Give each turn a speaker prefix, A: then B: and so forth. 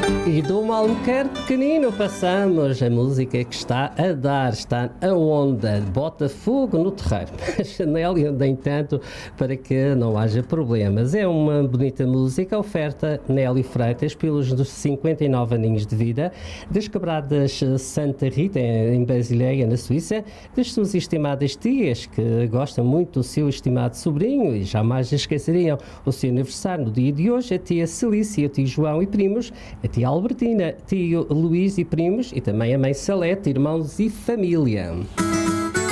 A: E do Malmequer pequenino passamos a música que está a dar, está a onda, bota fogo no terreiro. Mas Nélia, no entanto, para que não haja problemas. É uma bonita música, oferta Nélia Freitas pelos 59 aninhos de vida, das quebradas Santa Rita, em Basileia, na Suíça, das suas estimadas tias, que gostam muito do seu estimado sobrinho e jamais esqueceriam o seu aniversário no dia de hoje, a tia Celícia, o tio João e primos, a tia Albertina, tio Luís e primos, e também a mãe Salete, irmãos e família.